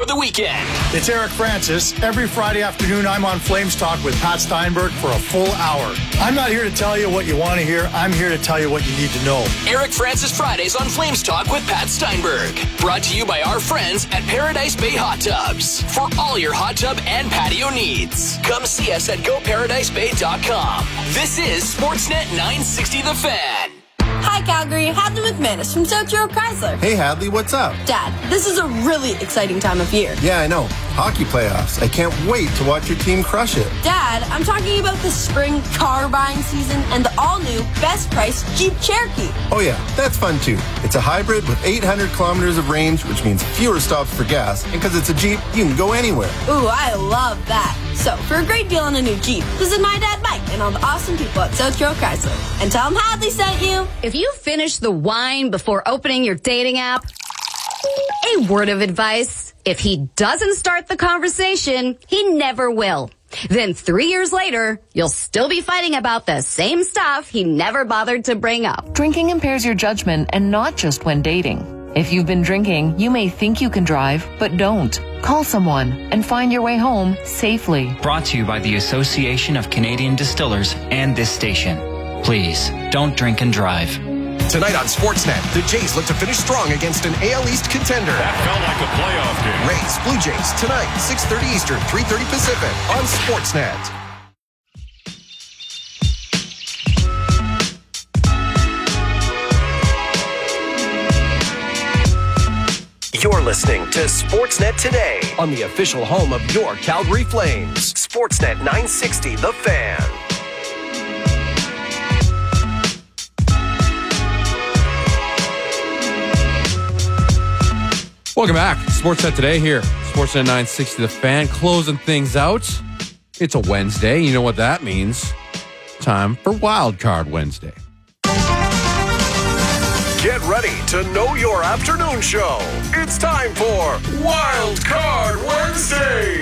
the weekend. It's Eric Francis. Every Friday afternoon, I'm on Flames Talk with Pat Steinberg for a full hour. I'm not here to tell you what you want to hear. I'm here to tell you what you need to know. Eric Francis Fridays on Flames Talk with Pat Steinberg. Brought to you by our friends at Paradise Bay Hot Tubs. For all your hot tub and patio needs, come see us at GoParadiseBay.com. This is Sportsnet 960 The Fan. Hi, Calgary. Hadley McManus from South Shore Chrysler. Hey, Hadley, what's up? Dad, this is a really exciting time of year. Yeah, I know. Hockey playoffs. I can't wait to watch your team crush it. Dad, I'm talking about the spring car buying season and the all-new best price Jeep Cherokee. Oh, yeah, that's fun, too. It's a hybrid with 800 kilometers of range, which means fewer stops for gas. And because it's a Jeep, you can go anywhere. Ooh, I love that. So, for a great deal on a new Jeep, visit my dad Mike and all the awesome people at South Shore Chrysler. And tell them Hadley sent you. If you finish the wine before opening your dating app, a word of advice: if he doesn't start the conversation, he never will. Then 3 years later, you'll still be fighting about the same stuff he never bothered to bring up. Drinking impairs your judgment, and not just when dating. If you've been drinking, you may think you can drive, but don't. Call someone and find your way home safely. Brought to you by the Association of Canadian Distillers and this station. Please, don't drink and drive. Tonight on Sportsnet, the Jays look to finish strong against an AL East contender. That felt like a playoff game. Rays, Blue Jays, tonight, 6:30 Eastern, 3:30 Pacific on Sportsnet. You're listening to Sportsnet Today on the official home of your Calgary Flames. Sportsnet 960, The Fan. Welcome back. Sportsnet Today here. Sportsnet 960, The Fan, closing things out. It's a Wednesday. You know what that means. Time for Wild Card Wednesday. Get ready to know your afternoon show. It's time for Wild Card Wednesday.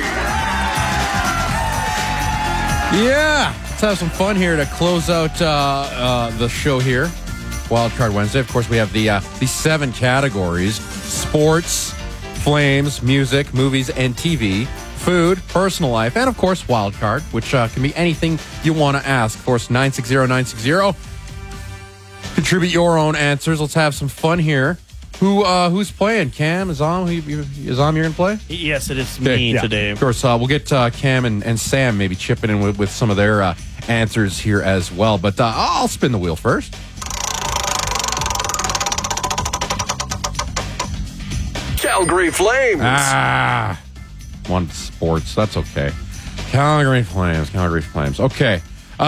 Yeah, let's have some fun here to close out the show here. Wild Card Wednesday. Of course, we have the 7 categories: sports, Flames, music, movies, and TV, food, personal life, and of course, Wild Card, which can be anything you want to ask. Of course, 960-960. Contribute your own answers. Let's have some fun here. Who's playing? Cam, Azam, you're going to play? Yes, it is me today. Of course, we'll get Cam and Sam maybe chipping in with some of their answers here as well. But I'll spin the wheel first. Calgary Flames. One sports. That's okay. Calgary Flames. Okay.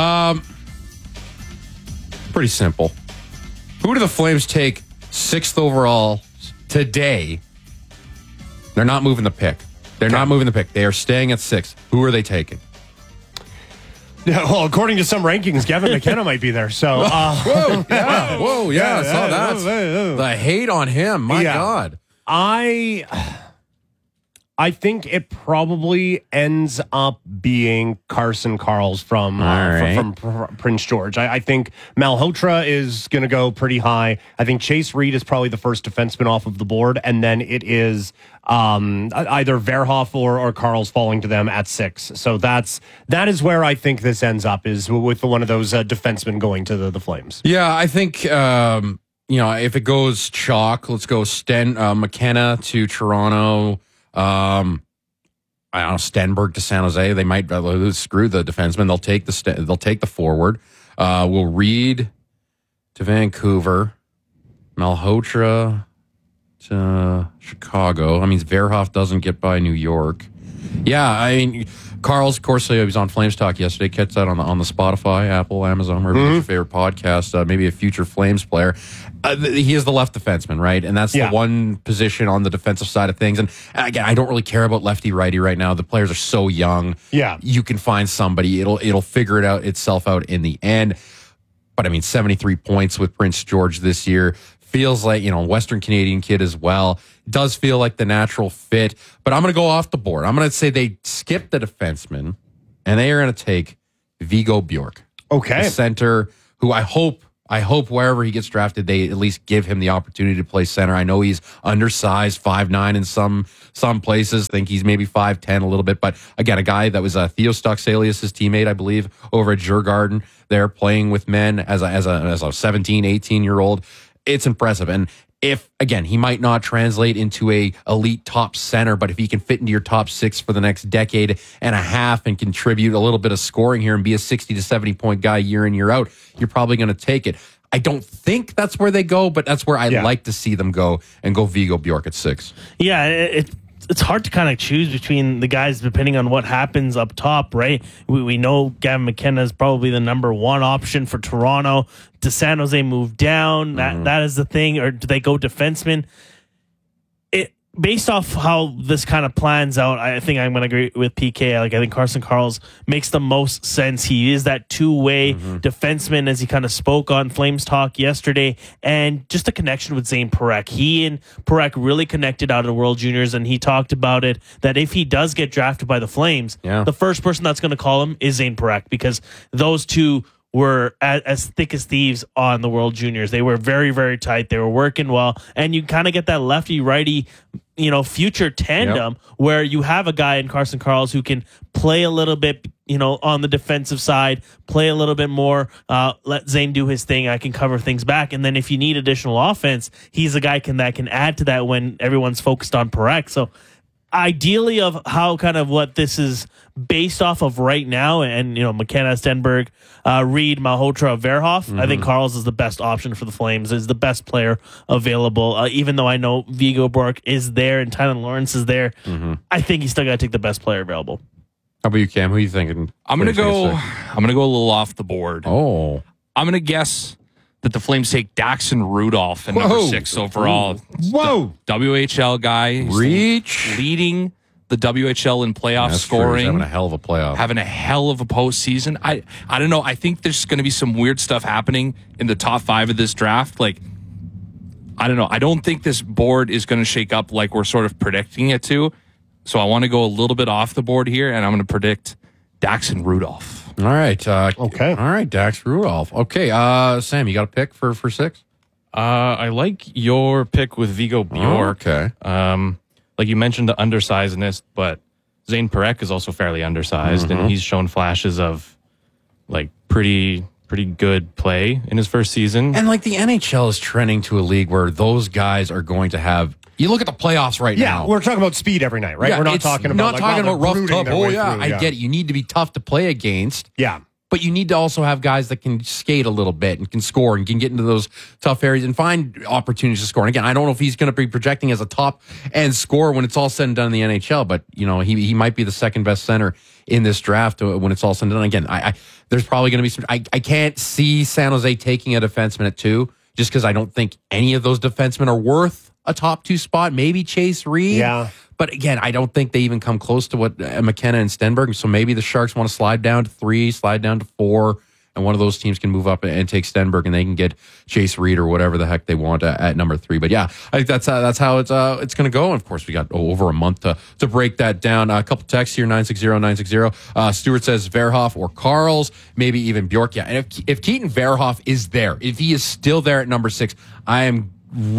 Pretty simple. Who do the Flames take 6th overall today? They're not moving the pick. They are staying at 6. Who are they taking? Yeah, well, according to some rankings, Gavin McKenna might be there. So, I saw that. The hate on him. My God. I think it probably ends up being Carson Karls from Prince George. I think Malhotra is going to go pretty high. I think Chase Reed is probably the first defenseman off of the board, and then it is either Verhoff or Karls falling to them at 6. So that is where I think this ends up, is with one of those defensemen going to the Flames. Yeah, I think if it goes chalk, let's go McKenna to Toronto. I don't know, Stenberg to San Jose. They might screw the defenseman. They'll take the forward. We'll Reed to Vancouver, Malhotra to Chicago. I mean, Verhoff doesn't get by New York. Yeah, I mean, Karls, of course, he was on Flames Talk yesterday. Catch that on the Spotify, Apple, Amazon, wherever your favorite podcast. Maybe a future Flames player. He is the left defenseman, right? And that's the one position on the defensive side of things. And again, I don't really care about lefty righty right now. The players are so young. Yeah, you can find somebody. It'll figure itself out in the end. But I mean, 73 points with Prince George this year. Feels like, Western Canadian kid as well. Does feel like the natural fit. But I'm going to go off the board. I'm going to say they skip the defenseman, and they are going to take Viggo Bjork. Okay. The center, who I hope I hope wherever he gets drafted, they at least give him the opportunity to play center. I know he's undersized, 5'9" in some places. I think he's maybe 5'10" a little bit. But again, a guy that was Theo Stocksalius' teammate, I believe, over at Djurgården. They're playing with men as a 17, 18-year-old. It's impressive. And if, again, he might not translate into a elite top center, but if he can fit into your top 6 for the next decade and a half and contribute a little bit of scoring here and be a 60 to 70 point guy year in, year out, you're probably going to take it. I don't think that's where they go, but that's where I'd like to see them go and go Viggo Bjork at 6. Yeah, it's hard to kind of choose between the guys depending on what happens up top, right? We know Gavin McKenna is probably the number 1 option for Toronto. Does San Jose move down? That is the thing. Or do they go defenseman? Based off how this kind of plans out, I think I'm going to agree with PK. I think Carson Karls makes the most sense. He is that two-way defenseman, as he kind of spoke on Flames Talk yesterday, and just a connection with Zane Parekh. He and Parekh really connected out of the World Juniors, and he talked about it, that if he does get drafted by the Flames, the first person that's going to call him is Zane Parekh, because those two were as thick as thieves on the World Juniors. They were very, very tight. They were working well. And you kind of get that lefty-righty, future tandem where you have a guy in Carson Karls who can play a little bit, on the defensive side, play a little bit more, let Zane do his thing. I can cover things back. And then if you need additional offense, he's a guy that can add to that when everyone's focused on Parekh. So ideally of how kind of what this is based off of right now, and McKenna, Stenberg, Reed, Malhotra, Verhoff, I think Karls is the best option for the Flames, is the best player available. Even though I know Viggo Bjork is there and Tylen Lawrence is there, I think he's still got to take the best player available. How about you, Cam? Who are you thinking? I'm gonna go a little off the board. Oh, I'm gonna guess that the Flames take Daxon Rudolph at number 6 overall. Whoa. WHL guy. Leading the WHL in playoff scoring. Having a hell of a playoff. Having a hell of a postseason. I don't know. I think there's going to be some weird stuff happening in the top 5 of this draft. I don't know. I don't think this board is going to shake up like we're sort of predicting it to. So I want to go a little bit off the board here, and I'm going to predict Daxon Rudolph. All right. Okay. All right, Dax Rudolph. Okay. Sam, you got a pick for 6? I like your pick with Viggo Bjork. Okay. Like you mentioned, the undersizedness, but Zane Parekh is also fairly undersized, and he's shown flashes of pretty good play in his first season. And the NHL is trending to a league where those guys are going to have. You look at the playoffs right now. Yeah, we're talking about speed every night, right? Yeah, we're not talking about rough tough. Oh yeah, I get it. You need to be tough to play against. Yeah. But you need to also have guys that can skate a little bit and can score and can get into those tough areas and find opportunities to score. And again, I don't know if he's going to be projecting as a top end scorer when it's all said and done in the NHL, but he might be the second best center in this draft when it's all said and done. Again, there's probably going to be some. I can't see San Jose taking a defenseman at 2 just because I don't think any of those defensemen are worth a top 2 spot. Maybe Chase Reed. Yeah. But again, I don't think they even come close to what McKenna and Stenberg. So maybe the Sharks want to slide down to 3, slide down to 4, and one of those teams can move up and take Stenberg, and they can get Chase Reed or whatever the heck they want at number 3. But yeah, I think that's how it's going to go. And of course, we got over a month to break that down. A couple texts here, 960-960. Stuart says Verhoff or Karls, maybe even Bjork. Yeah, and if Keaton Verhoff is there, if he is still there at number 6, I am.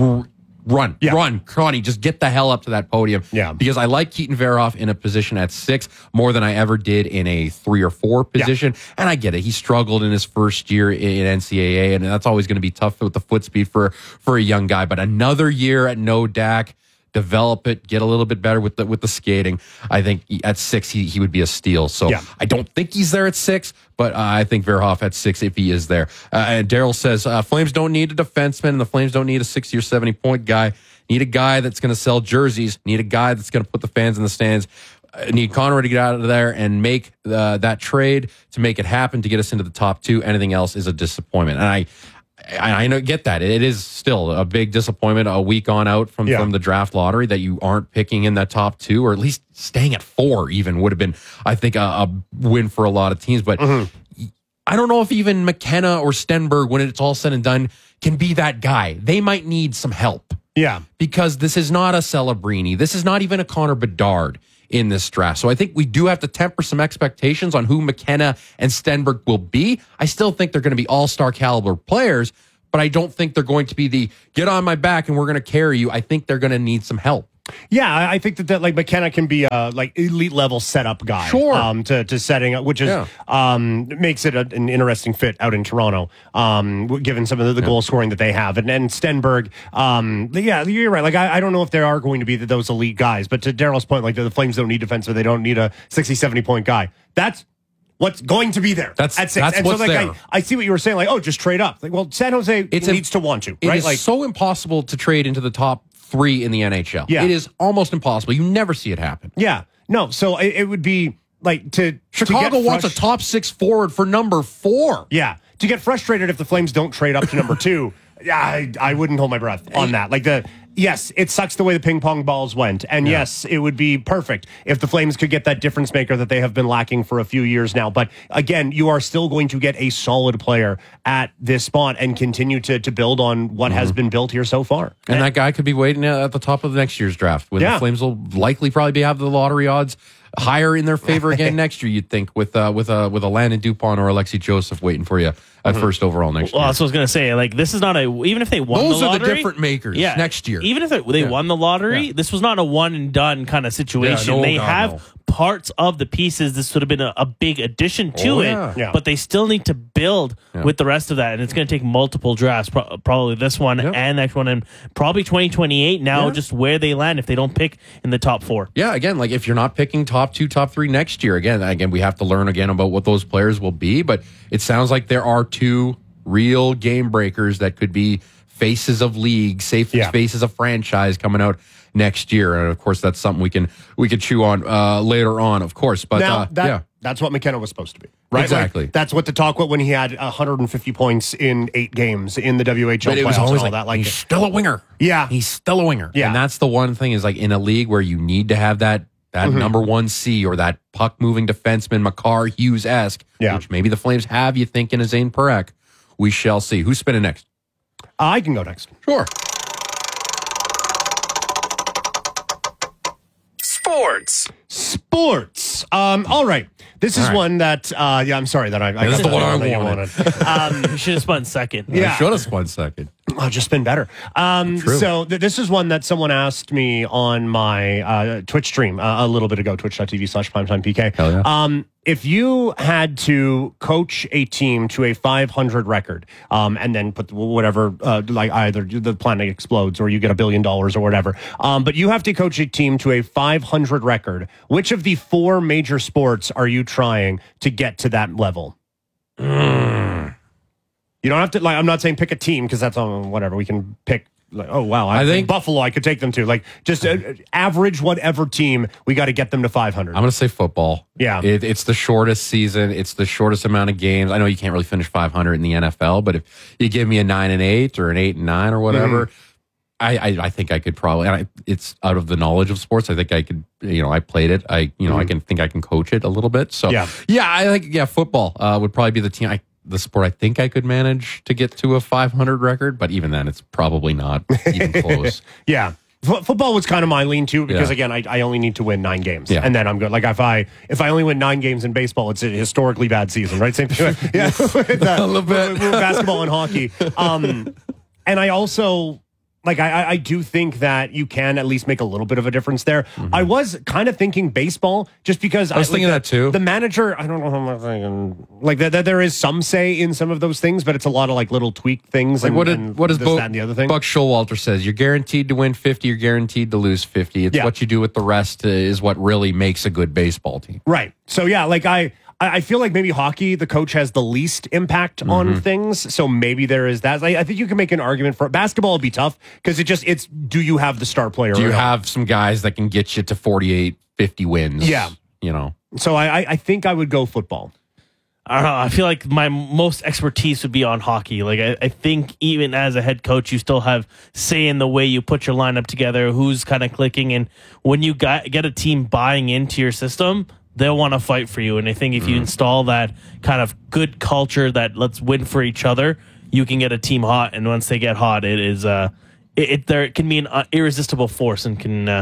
Run, Connie, just get the hell up to that podium. Yeah. Because I like Keaton Verhoff in a position at 6 more than I ever did in a 3 or 4 position. Yeah. And I get it. He struggled in his first year in NCAA, and that's always going to be tough with the foot speed for a young guy. But another year at no DAC, develop it, get a little bit better with the skating. I think at 6 he would be a steal. So I don't think he's there at 6, but I think Verhoff at 6 if he is there. And Daryl says Flames don't need a defenseman, and the Flames don't need a 60 or 70 point guy. Need a guy that's going to sell jerseys. Need a guy that's going to put the fans in the stands. Need Conroy to get out of there and make that trade to make it happen to get us into the top 2. Anything else is a disappointment. And I know, get that. It is still a big disappointment a week on out from the draft lottery that you aren't picking in that top 2, or at least staying at 4 even would have been, I think, a win for a lot of teams. But I don't know if even McKenna or Stenberg, when it's all said and done, can be that guy. They might need some help. Yeah. Because this is not a Celebrini. This is not even a Connor Bedard. in this draft. So I think we do have to temper some expectations on who McKenna and Stenberg will be. I still think they're going to be all-star caliber players, but I don't think they're going to be the get on my back and we're going to carry you. I think they're going to need some help. Yeah, I think that like McKenna can be a like elite level setup guy. Sure. To setting up, which is makes it an interesting fit out in Toronto, given some of the goal scoring that they have. And Stenberg, yeah, you're right. Like I don't know if there are going to be those elite guys, but to Daryl's point, like the Flames don't need defensemen. They don't need a 60, 70 point guy. That's what's going to be there. That's at 6. And what's so, like, there. I see what you were saying. Like, just trade up. Like, well, San Jose needs to want to. It right? is like, so impossible to trade into the top 3 in the NHL. Yeah. It is almost impossible. You never see it happen. Yeah. No. So it would be like Chicago wants a top 6 forward for number 4. Yeah. To get frustrated if the Flames don't trade up to number 2. Yeah, I wouldn't hold my breath on that. Like yes, it sucks the way the ping pong balls went. And yes, it would be perfect if the Flames could get that difference maker that they have been lacking for a few years now. But again, you are still going to get a solid player at this spot and continue to build on what has been built here so far. And that guy could be waiting at the top of next year's draft. When the Flames will likely probably have the lottery odds higher in their favor again next year, you'd think, with a Landon Dupont or Alexi Joseph waiting for you at first overall next year. Well, that's what I was going to say. Like, this is not even if they won Those the lottery. Those are the different makers next year. Even if they won the lottery, this was not a one and done kind of situation. They have parts of the pieces. This would have been a big addition to it, but they still need to build with the rest of that. And it's going to take multiple drafts, probably this one and next one, and probably 2028 now, just where they land if they don't pick in the top 4. Yeah, again, like if you're not picking top 2, top 3 next year, again, we have to learn again about what those players will be, but it sounds like there are 2 real game breakers that could be faces of league, faces of franchise coming out next year. And of course, that's something we can chew on later on, of course. But now, that's what McKenna was supposed to be. Right? Exactly. Like, that's what the talk was when he had 150 points in 8 games in the WHL but it was playoffs always and all that. Like, he's still a winger. Yeah. He's still a winger. Yeah. And that's the one thing is like in a league where you need to have that number 1 C or that puck moving defenseman, Makar Hughes-esque, which maybe the Flames have, you think, in a Zane Parekh. We shall see. Who's spinning next? I can go next. Sure. Sports. All right. This is one that, I'm sorry that I got the one I wanted. You should have spun second. I should have spun second. I'll just spin better. So this is one that someone asked me on my Twitch stream a little bit ago, twitch.tv/primetimepk. Hell yeah. If you had to coach a team to a 500 record, and then put whatever, like either the planet explodes or you get $1 billion or whatever, but you have to coach a team to a 500 record, which of the 4 major sports are you trying to get to that level? You don't have to, like, I'm not saying pick a team because that's whatever. We can pick, like, oh, wow, I think Buffalo I could take them to. Like, just average whatever team, we got to get them to 500. I'm going to say football. Yeah. It's the shortest season. It's the shortest amount of games. I know you can't really finish 500 in the NFL, but if you give me a 9-8 or an 8-9 or whatever, I think I could probably, and it's out of the knowledge of sports. I think I could, I played it. I can coach it a little bit. So, I think, football would probably be the team. The sport I think I could manage to get to a 500 record, but even then, it's probably not even close. Yeah. Football was kind of my lean too, because again, I only need to win 9 games, and then I'm good. Like if I only win 9 games in baseball, it's a historically bad season, right? Same thing. Yeah, a little bit with basketball and hockey. And I also. Like, I do think that you can at least make a little bit of a difference there. I was kind of thinking baseball just because I was thinking that too. The manager, I don't know how much I can, like that there is some say in some of those things, but it's a lot of like little tweaked things. Like what does that and the other thing? Buck Showalter says, you're guaranteed to win 50, you're guaranteed to lose 50. It's what you do with the rest is what really makes a good baseball team. Right. So yeah, like I feel like maybe hockey, the coach has the least impact on things. So maybe there is that. I think you can make an argument for it. Basketball would be tough because it's do you have the star player? Do you have some guys that can get you to 48, 50 wins? Yeah. So I think I would go football. I don't know. I feel like my most expertise would be on hockey. Like I think even as a head coach, you still have say in the way you put your lineup together, who's kind of clicking. And when you get a team buying into your system, they'll want to fight for you. And I think if you install that kind of good culture that let's win for each other, you can get a team hot. And once they get hot, it is there can be an irresistible force and can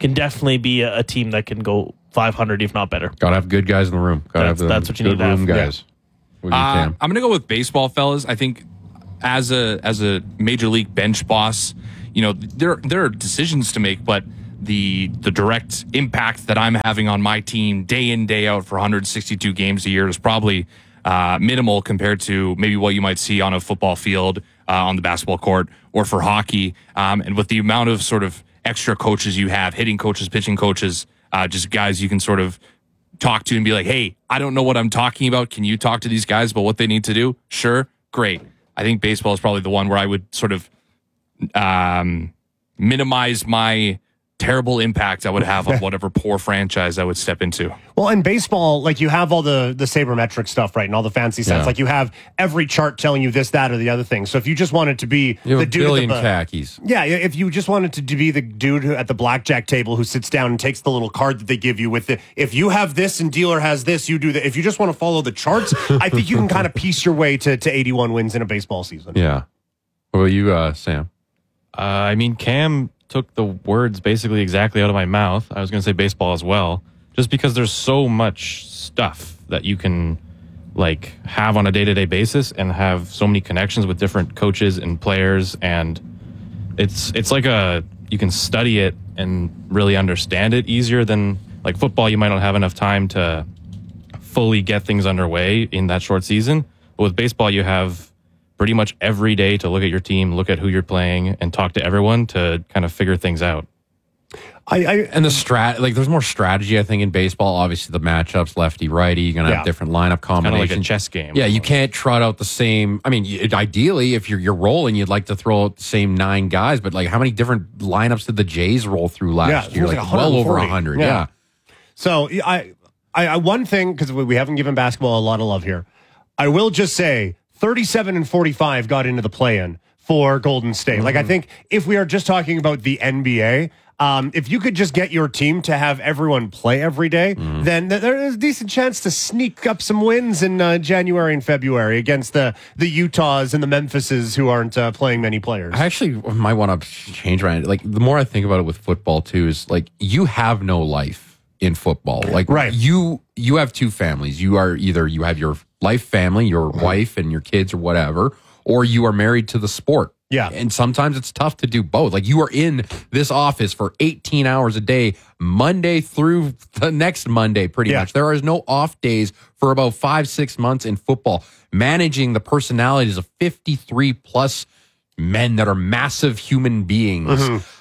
can definitely be a team that can go 500, if not better. Gotta have good guys in the room. That's what you need to have. Room guys. I'm going to go with baseball, fellas. I think as a major league bench boss, there are decisions to make, but the direct impact that I'm having on my team day in, day out for 162 games a year is probably minimal compared to maybe what you might see on a football field, on the basketball court, or for hockey. And with the amount of sort of extra coaches you have, hitting coaches, pitching coaches, just guys you can sort of talk to and be like, hey, I don't know what I'm talking about. Can you talk to these guys about what they need to do? Sure. Great. I think baseball is probably the one where I would sort of minimize my terrible impact I would have on whatever poor franchise I would step into. Well, in baseball, like you have all the sabermetric stuff, right, and all the fancy stats. Like you have every chart telling you this, that, or the other thing. So if you just wanted to be the dude billion khakis. Yeah, if you just wanted to be the dude at the blackjack table who sits down and takes the little card that they give you with if you have this and dealer has this, you do that. If you just want to follow the charts, I think you can kind of piece your way to 81 wins in a baseball season. Yeah. What about you, Sam? I mean, Cam took the words basically exactly out of my mouth. I was going to say baseball as well, just because there's so much stuff that you can like have on a day-to-day basis and have so many connections with different coaches and players, and it's like you can study it and really understand it easier than like football. You might not have enough time to fully get things underway in that short season, but with baseball you have pretty much every day to look at your team, look at who you're playing, and talk to everyone to kind of figure things out. And the there's more strategy, I think, in baseball. Obviously, the matchups, lefty, righty, you're gonna have different lineup combinations. Kind of like a chess game. Yeah, you can't trot out the same. I mean, ideally, if you're rolling, you'd like to throw out the same 9 guys. But like, how many different lineups did the Jays roll through last year? Like well over 100. Yeah. So I one thing, because we haven't given basketball a lot of love here, I will just say 37 and 45 got into the play-in for Golden State. Like, I think if we are just talking about the NBA, if you could just get your team to have everyone play every day, then there is a decent chance to sneak up some wins in January and February against the Utahs and the Memphises who aren't playing many players. I actually might want to change my, like, the more I think about it with football too, is like, you have no life in football. Like, you have 2 families. You are either, you have your life family, your wife and your kids or whatever, or you are married to the sport. Yeah. And sometimes it's tough to do both. Like, you are in this office for 18 hours a day, Monday through the next Monday, pretty much. There is no off days for about 5-6 months in football. Managing the personalities of 53 plus men that are massive human beings.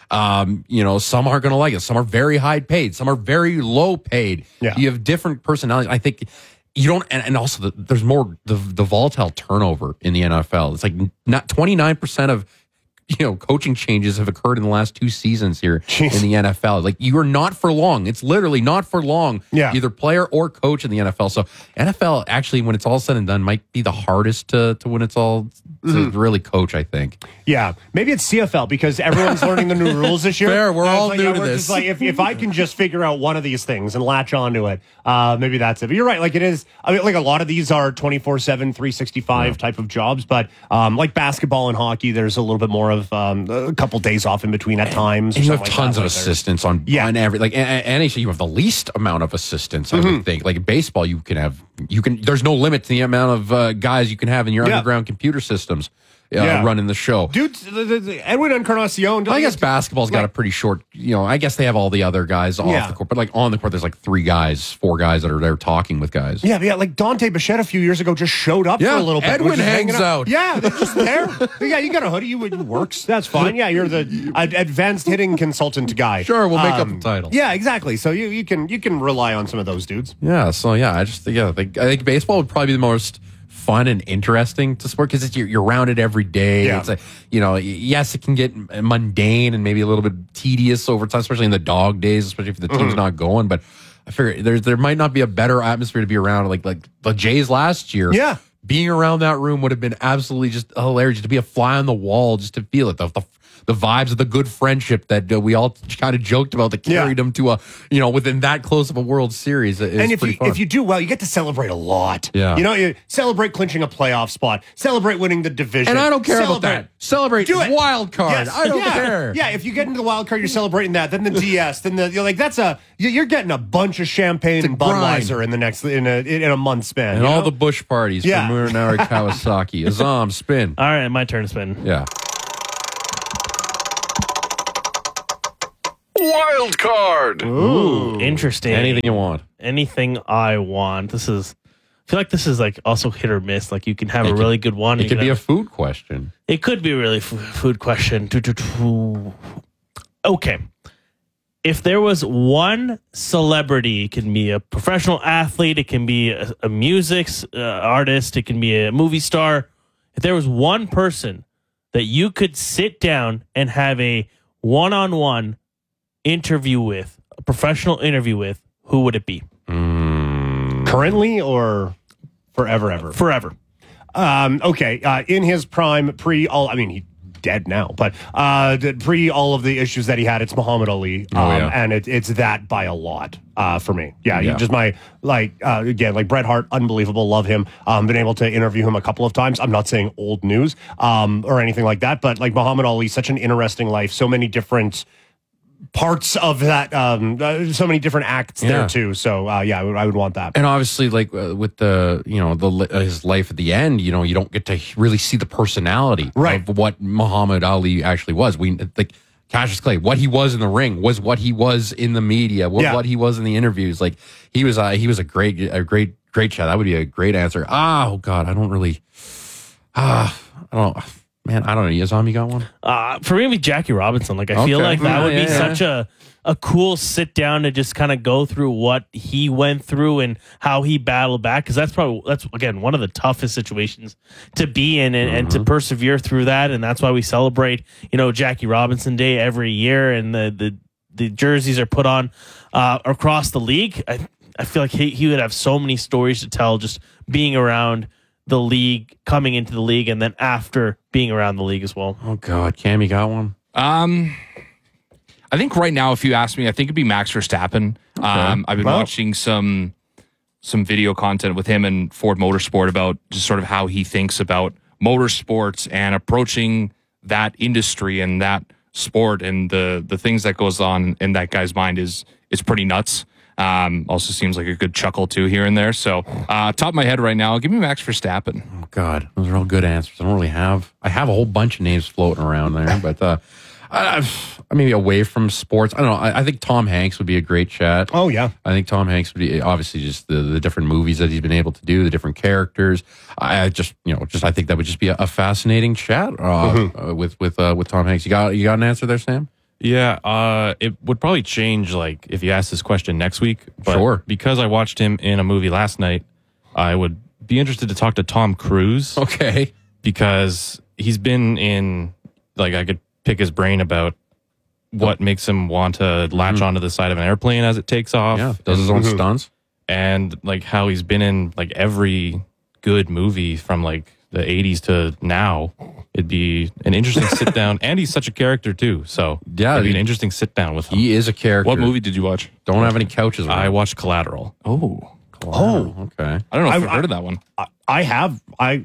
Some aren't going to like it. Some are very high paid. Some are very low paid. Yeah. You have different personalities. I think you don't, and also there's more, the volatile turnover in the NFL. It's like not 29% of, coaching changes have occurred in the last 2 seasons here in the NFL. Like, you are not for long. It's literally not for long. Yeah. Either player or coach in the NFL. So NFL actually, when it's all said and done, might be the hardest to when it's all to really coach, I think. Yeah. Maybe it's CFL because everyone's learning the new rules this year. Fair. We're all new to this. Just like, if I can just figure out one of these things and latch onto it, maybe that's it. But you're right. Like, it is, I mean, like, a lot of these are 24/7, 365 type of jobs. But like basketball and hockey, there's a little bit more of a couple days off in between at times. And you have tons of assistants on every, like, and actually you have the least amount of assistants, I would think. Like, in baseball, there's no limit to the amount of guys you can have in your underground computer systems running the show. Dude, Edwin Encarnacion. I guess basketball's got a pretty short, I guess they have all the other guys off the court, but like on the court, there's like 4 guys that are there talking with guys. Yeah, like Dante Bichette a few years ago just showed up for a little bit. Edwin hangs out. Yeah, they're just there. Yeah, you got a hoodie, it works. That's fine. Yeah, you're the advanced hitting consultant guy. Sure, we'll make up the title. Yeah, exactly. So you can rely on some of those dudes. Yeah, so I think baseball would probably be the most fun and interesting to sport because you're around it every day. Yeah. It's like, yes, it can get mundane and maybe a little bit tedious over time, especially in the dog days, especially if the team's not going. But I figure there might not be a better atmosphere to be around like the Jays last year. Yeah. being around that room would have been absolutely just hilarious. To be a fly on the wall, just to feel it, the vibes of the good friendship that we all kind of joked about that carried them to within that close of a World Series. And if you do well, you get to celebrate a lot. Yeah. You celebrate clinching a playoff spot, celebrate winning the division. And I don't care about that. Celebrate wild card. Yes. I don't care. Yeah, if you get into the wild card, you're celebrating that. Then the DS, then you're getting a bunch of champagne and Budweiser in a month span. And all the Bush parties from Munenori Kawasaki. Azam, spin. All right, my turn to spin. Yeah. Wild card. Ooh, interesting. Anything you want. Anything I want. I feel like this is like also hit or miss. Like you can have a really good one. It could be a food question. It could be a really food question. Okay. If there was one celebrity, it can be a professional athlete, it can be a music artist, it can be a movie star. If there was one person that you could sit down and have a one-on-one interview with, a professional interview with, who would it be? Currently or forever, ever? Forever. Okay. In his prime, he's dead now, but pre all of the issues that he had, it's Muhammad Ali. And it's that by a lot for me. Yeah. Just again, like Bret Hart, unbelievable. Love him. Been able to interview him a couple of times. I'm not saying old news or anything like that, but like Muhammad Ali, such an interesting life. So many different parts of that, so many different acts there too. So I would want that. And obviously, like with his life at the end, you don't get to really see the personality of what Muhammad Ali actually was. We like Cassius Clay, what he was in the ring was what he was in the media, what he was in the interviews. Like he was a great chat. That would be a great answer. Oh God, I don't really. I don't. Man, I don't know. Yazam, you got one? For me, it'd be Jackie Robinson. Like, I feel like that would be such a cool sit down to just kind of go through what he went through and how he battled back. Because that's again one of the toughest situations to be in and to persevere through that. And that's why we celebrate, Jackie Robinson Day every year. And the jerseys are put on across the league. I feel like he would have so many stories to tell just being around the league, coming into the league, and then after being around the league as well. Oh God, Cam, you got one? I think right now, if you ask me, I think it'd be Max Verstappen. Okay. I've been watching some video content with him and Ford Motorsport about just sort of how he thinks about motorsports and approaching that industry and that sport, and the things that goes on in that guy's mind is pretty nuts. Also seems like a good chuckle too here and there. So top of my head right now, give me Max Verstappen. Oh God, those are all good answers. I have a whole bunch of names floating around there, but maybe away from sports. I don't know. I think Tom Hanks would be a great chat. Oh yeah. I think Tom Hanks would be obviously just the different movies that he's been able to do, the different characters. I think that would just be a fascinating chat with Tom Hanks. You got an answer there, Sam? Yeah, it would probably change like if you asked this question next week. But because I watched him in a movie last night, I would be interested to talk to Tom Cruise. Okay. Because he's been in, like, I could pick his brain about what makes him want to latch onto the side of an airplane as it takes off. Yeah, does his own stunts. And like how he's been in like every good movie from like the 80s to now. It'd be an interesting sit down, and he's such a character too. So yeah, it'd be an interesting sit down with him. He is a character. What movie did you watch? Don't have any couches around. I watched Collateral. Okay. I don't know if I've heard of that one. I have.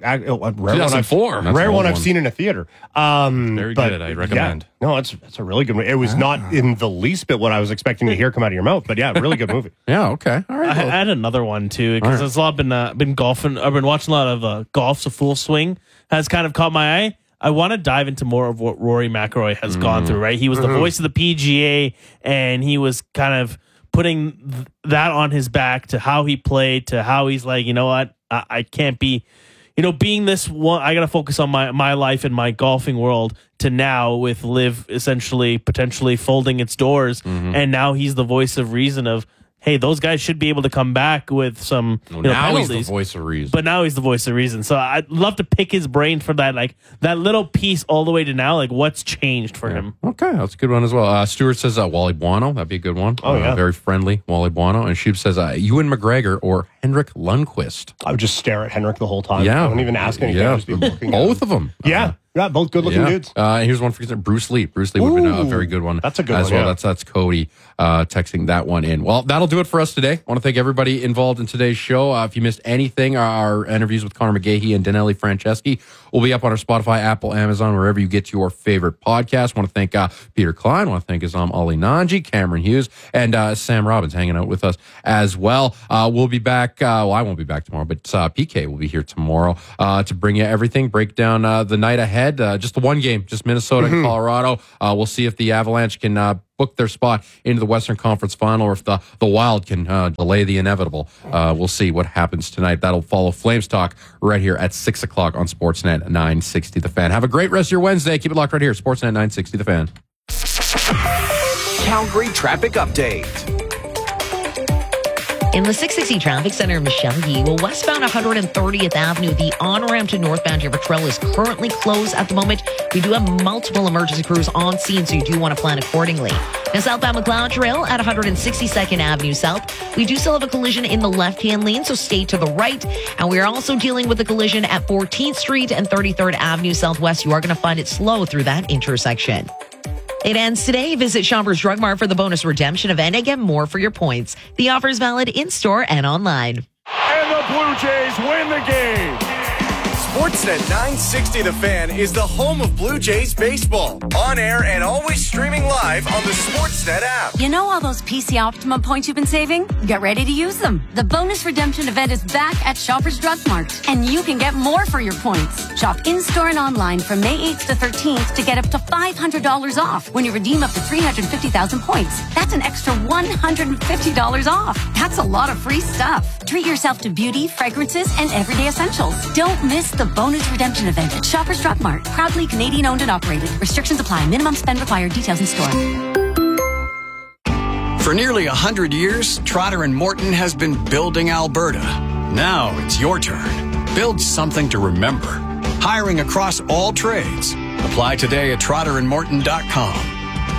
Rare one I've seen in a theater. Very good. I recommend. Yeah, no, it's a really good movie. It was not in the least bit what I was expecting to hear come out of your mouth, but yeah, really good movie. Yeah. Okay. All right. I had another one too because there's a lot been golfing. I've been watching a lot of golf. So Full Swing has kind of caught my eye. I want to dive into more of what Rory McIlroy has gone through. Right, he was the voice of the PGA, and he was kind of putting that on his back to how he played, to how he's like, you know what, I can't be, being this one, I got to focus on my life and my golfing world, to now with LIV essentially potentially folding its doors. And now he's the voice of reason of, hey, those guys should be able to come back with some now penalties. he's the voice of reason. But now he's the voice of reason. So I'd love to pick his brain for that, like that little piece all the way to now, like what's changed for him. Okay, that's a good one as well. Stuart says Wally Buono. That'd be a good one. Oh, yeah. Very friendly, Wally Buono. And Shub says Ewan McGregor or Henrik Lundqvist. I would just stare at Henrik the whole time. Yeah. I don't even ask anything. Yeah. I'd just be looking at Both him. of them. Yeah. Yeah, both good-looking dudes. Here's one for Bruce Lee. Bruce Lee would have been a very good one. That's a good as one, well. yeah. That's Cody texting that one in. Well, that'll do it for us today. I want to thank everybody involved in today's show. If you missed anything, our interviews with Connor McGahey and Danelli Franceschi will be up on our Spotify, Apple, Amazon, wherever you get your favorite podcast. I want to thank Peter Klein. I want to thank Azam Ali Nanji, Cameron Hughes, and Sam Robbins hanging out with us as well. We'll be back. Well, I won't be back tomorrow, but PK will be here tomorrow to bring you everything, break down the night ahead. Just the one game, just Minnesota and Colorado. We'll see if the Avalanche can book their spot into the Western Conference Final or if the Wild can delay the inevitable. We'll see what happens tonight. That'll follow Flames Talk right here at 6 o'clock on Sportsnet 960 The Fan. Have a great rest of your Wednesday. Keep it locked right here, Sportsnet 960 The Fan. Calgary traffic update. In the 660 Traffic Center in Mishawgi, westbound 130th Avenue, the on-ramp to northbound River Trail is currently closed at the moment. We do have multiple emergency crews on scene, so you do want to plan accordingly. Now, southbound McLeod Trail at 162nd Avenue South, we do still have a collision in the left-hand lane, so stay to the right. And we are also dealing with a collision at 14th Street and 33rd Avenue Southwest. You are going to find it slow through that intersection. It ends today. Visit Shoppers Drug Mart for the bonus redemption event and get more for your points. The offer is valid in-store and online. And the Blue Jays win the game. Sportsnet 960 The Fan is the home of Blue Jays baseball. On air and always streaming live on the Sportsnet app. You know all those PC Optimum points you've been saving? Get ready to use them. The bonus redemption event is back at Shoppers Drug Mart, and you can get more for your points. Shop in-store and online from May 8th to 13th to get up to $500 off when you redeem up to 350,000 points. That's an extra $150 off. That's a lot of free stuff. Treat yourself to beauty, fragrances, and everyday essentials. Don't miss the bonus redemption event at Shoppers Drug Mart. Proudly Canadian owned and operated. Restrictions apply. Minimum spend required. Details in store. For nearly 100 years, Trotter & Morton has been building Alberta. Now it's your turn. Build something to remember. Hiring across all trades. Apply today at trotterandmorton.com.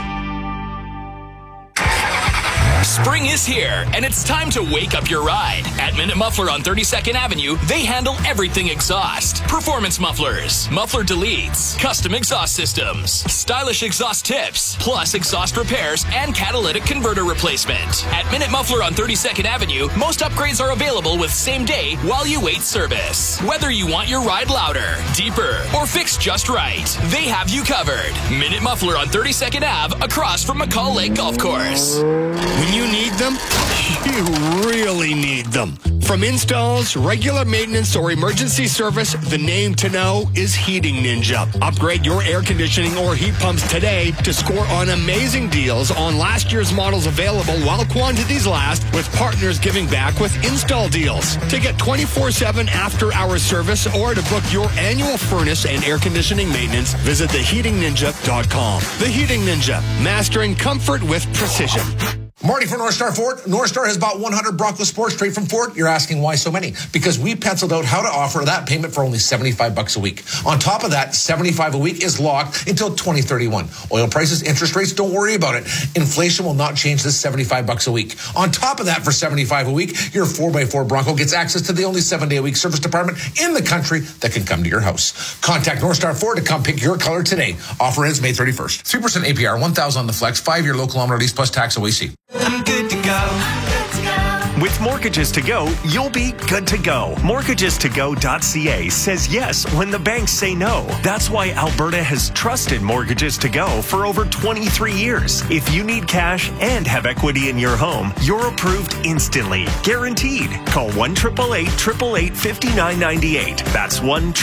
Spring is here, and it's time to wake up your ride. At Minute Muffler on 32nd Avenue, they handle everything exhaust. Performance mufflers, muffler deletes, custom exhaust systems, stylish exhaust tips, plus exhaust repairs and catalytic converter replacement. At Minute Muffler on 32nd Avenue, most upgrades are available with same day while you wait service. Whether you want your ride louder, deeper, or fixed just right, they have you covered. Minute Muffler on 32nd Ave across from McCall Lake Golf Course. When you need them, you really need them. From installs, regular maintenance, or emergency service, the name to know is Heating Ninja. Upgrade your air conditioning or heat pumps today to score on amazing deals on last year's models available while quantities last, with partners giving back with install deals. To get 24/7 after-hour service or to book your annual furnace and air conditioning maintenance, visit theheatingninja.com. The Heating Ninja, mastering comfort with precision. Marty from North Star Ford. North Star has bought 100 Bronco Sports straight from Ford. You're asking why so many? Because we penciled out how to offer that payment for only $75 a week. On top of that, $75 a week is locked until 2031. Oil prices, interest rates, don't worry about it. Inflation will not change this $75 a week. On top of that, for $75 a week, your 4x4 Bronco gets access to the only 7-day-a-week service department in the country that can come to your house. Contact North Star Ford to come pick your color today. Offer ends May 31st. 3% APR, $1,000 on the flex, 5-year low kilometer lease plus tax OAC. I'm good to go. With Mortgages to Go, you'll be good to go. MortgagesToGo.ca says yes when the banks say no. That's why Alberta has trusted Mortgages to Go for over 23 years. If you need cash and have equity in your home, you're approved instantly. Guaranteed. Call 1-888-888-5998. That's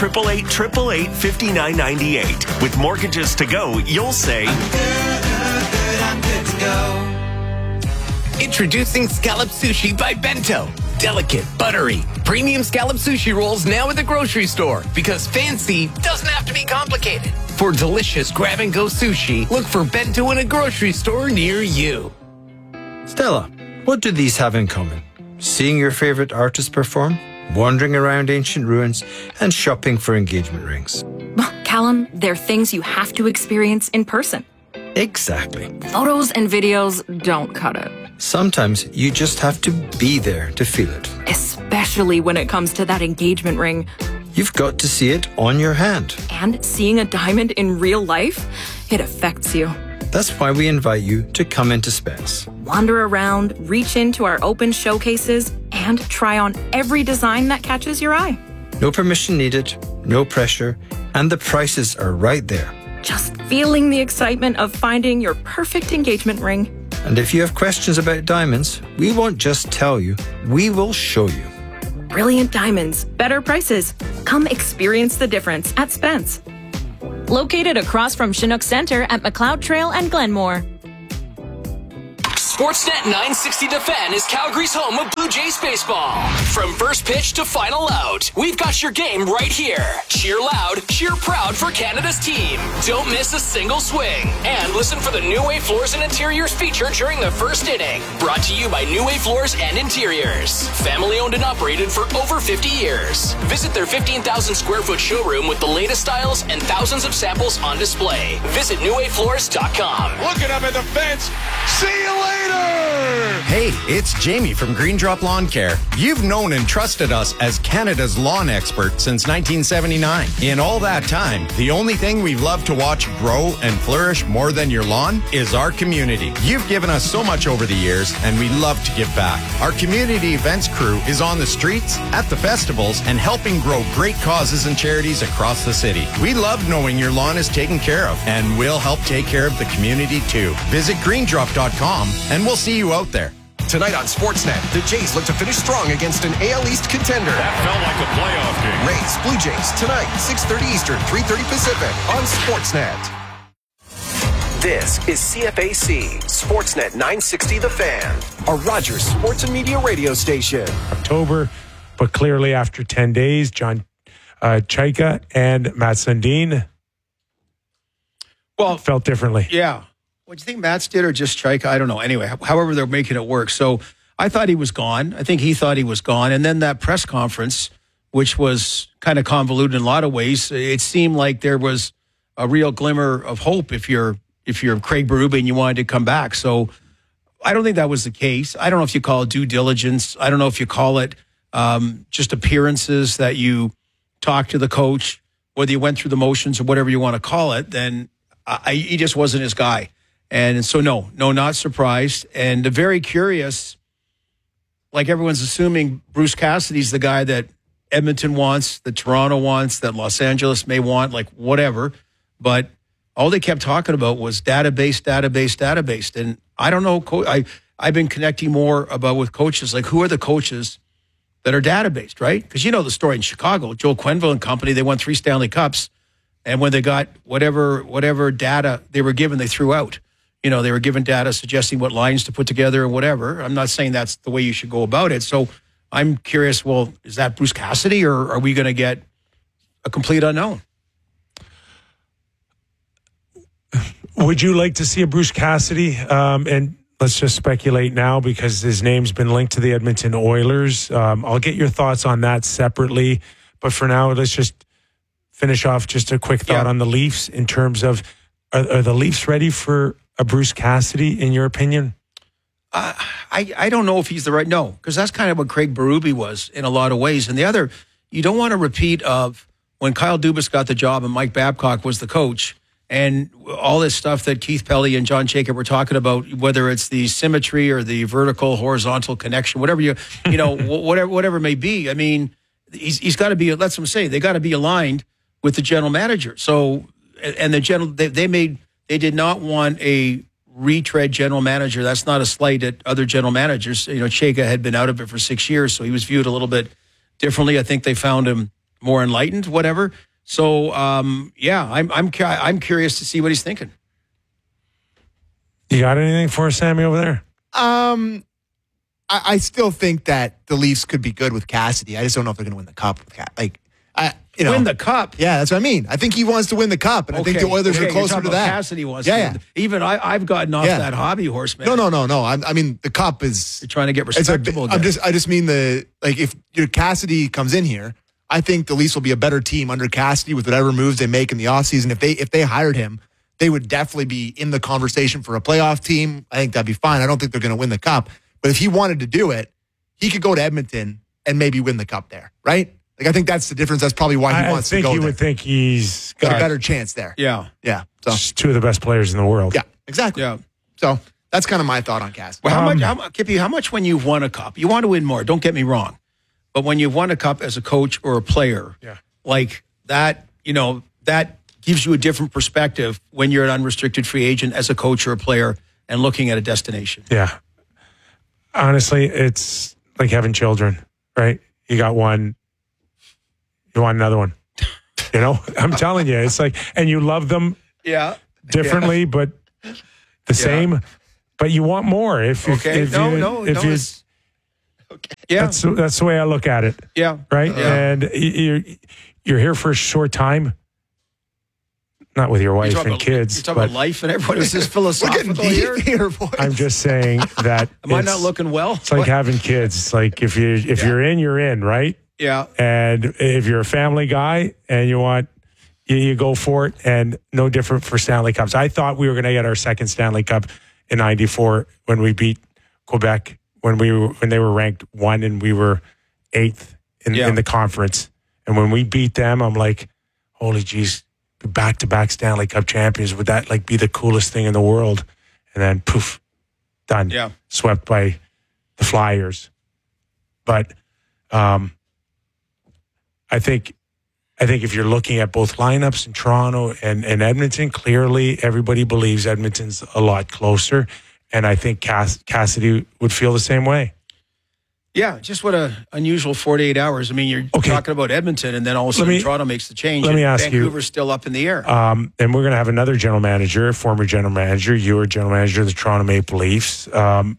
1-888-888-5998. With Mortgages to Go, you'll say, I'm good to go. Introducing Scallop Sushi by Bento. Delicate, buttery, premium scallop sushi rolls now at the grocery store, because fancy doesn't have to be complicated. For delicious grab-and-go sushi, look for Bento in a grocery store near you. Stella, What do these have in common? Seeing your favorite artist perform, wandering around ancient ruins, and shopping for engagement rings. Callum, they're things you have to experience in person. Exactly. Photos and videos don't cut it. Sometimes you just have to be there to feel it. Especially when it comes to that engagement ring. You've got to see it on your hand. And seeing a diamond in real life, it affects you. That's why we invite you to come into Spence. Wander around, reach into our open showcases, and try on every design that catches your eye. No permission needed, no pressure, and the prices are right there. Just feeling the excitement of finding your perfect engagement ring. And if you have questions about diamonds, we won't just tell you, we will show you. Brilliant diamonds, better prices. Come experience the difference at Spence. Located across from Chinook Center at McLeod Trail and Glenmore. Sportsnet 960 The Fan is Calgary's home of Blue Jays baseball. From first pitch to final out, we've got your game right here. Cheer loud, cheer proud for Canada's team. Don't miss a single swing. And listen for the New Way Floors and Interiors feature during the first inning. Brought to you by New Way Floors and Interiors. Family owned and operated for over 50 years. Visit their 15,000 square foot showroom with the latest styles and thousands of samples on display. Visit newwayfloors.com. Looking up at the fence. See you later. Hey, it's Jamie from Green Drop Lawn Care. You've known and trusted us as Canada's lawn expert since 1979. In all that time, the only thing we've loved to watch grow and flourish more than your lawn is our community. You've given us so much over the years, and we love to give back. Our community events crew is on the streets, at the festivals, and helping grow great causes and charities across the city. We love knowing your lawn is taken care of, and we'll help take care of the community too. Visit greendrop.com, and we'll see you out there. Tonight on Sportsnet, the Jays look to finish strong against an AL East contender. That felt like a playoff game. Rays, Blue Jays, tonight, 6:30 Eastern, 3:30 Pacific on Sportsnet. This is CFAC, Sportsnet 960 The Fan, a Rogers Sports and Media radio station. October, but clearly after 10 days, John Chaika and Matt Sundin felt differently. Yeah. What do you think Mats did or just Chaika? I don't know. Anyway, however they're making it work. So I thought he was gone. I think he thought he was gone. And then that press conference, which was kind of convoluted in a lot of ways, it seemed like there was a real glimmer of hope if you're Craig Berube and you wanted to come back. So I don't think that was the case. I don't know if you call it due diligence. I don't know if you call it just appearances that you talk to the coach, whether you went through the motions or whatever you want to call it. Then he just wasn't his guy. And so, no, not surprised. And very curious, like everyone's assuming Bruce Cassidy's the guy that Edmonton wants, that Toronto wants, that Los Angeles may want, like whatever. But all they kept talking about was database. And I don't know. I've been connecting more with coaches, like who are the coaches that are databased, right? Because you know the story in Chicago, Joe Quenneville and company, they won 3 Stanley Cups. And when they got whatever data they were given, they threw out. You know, they were given data suggesting what lines to put together and whatever. I'm not saying that's the way you should go about it. So I'm curious, well, is that Bruce Cassidy or are we going to get a complete unknown? Would you like to see a Bruce Cassidy? And let's just speculate now because his name's been linked to the Edmonton Oilers. I'll get your thoughts on that separately. But for now, let's just finish off just a quick thought on the Leafs in terms of are the Leafs ready for a Bruce Cassidy, in your opinion? I don't know if he's the right. No, because that's kind of what Craig Berube was in a lot of ways. And the other, you don't want a repeat of when Kyle Dubas got the job and Mike Babcock was the coach and all this stuff that Keith Pelly and John Jacob were talking about, whether it's the symmetry or the vertical, horizontal connection, whatever whatever it may be. I mean, he's got to be, let's them say, they got to be aligned with the general manager. So, and the general, they did not want a retread general manager. That's not a slight at other general managers. You know, Chaika had been out of it for 6 years, so he was viewed a little bit differently. I think they found him more enlightened, whatever. So, I'm curious to see what he's thinking. You got anything for us, Sammy, over there? I still think that the Leafs could be good with Cassidy. I just don't know if they're going to win the Cup with Cassidy. win the cup. Yeah, that's what I mean. I think he wants to win the cup, and I think the Oilers are closer to that. Cassidy wants to win. Even I've gotten off that hobby horse, man. No. I mean, the cup is... You're trying to get respectable. I just mean if your Cassidy comes in here, I think the Leafs will be a better team under Cassidy with whatever moves they make in the offseason. If they hired him, they would definitely be in the conversation for a playoff team. I think that'd be fine. I don't think they're going to win the cup. But if he wanted to do it, he could go to Edmonton and maybe win the cup there, right? I think that's the difference. That's probably why he wants to go there. I think you would think he's got a better chance there. Yeah. So just two of the best players in the world. Yeah, exactly. Yeah. So that's kind of my thought on Cassidy. Well, Kippy, how much when you've won a cup? You want to win more, don't get me wrong. But when you've won a cup as a coach or a player, like that, that gives you a different perspective when you're an unrestricted free agent as a coach or a player and looking at a destination. Yeah. Honestly, it's like having children, right? You got one, you want another one. I'm telling you, it's like, and you love them differently, but the same, but you want more. That's the way I look at it. Yeah. Right. Yeah. And you're here for a short time. Not with your wife and kids. You're talking about life and everyone is this philosophical here. I'm just saying that. Am I not looking well? It's like having kids. It's like if you're in, you're in, right? Yeah. And if you're a family guy and you want, you go for it. And no different for Stanley Cups. I thought we were going to get our second Stanley Cup in '94 when we beat Quebec when they were ranked 1 and we were 8th in the conference. And when we beat them, I'm like, holy geez. Back-to-back Stanley Cup champions, would that be the coolest thing in the world? And then poof, done. Yeah. Swept by the Flyers. But I think if you're looking at both lineups in Toronto and Edmonton, clearly everybody believes Edmonton's a lot closer. And I think Cassidy would feel the same way. Yeah, just what an unusual 48 hours. I mean, you're talking about Edmonton, and then all of a sudden Toronto makes the change. Let me ask you. Vancouver's still up in the air. And we're going to have another general manager, former general manager. You were general manager of the Toronto Maple Leafs. How